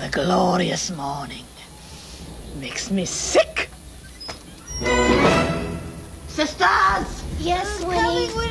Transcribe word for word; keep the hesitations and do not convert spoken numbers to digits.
the glorious morning. Makes me sick. Sisters! Yes, Winnie?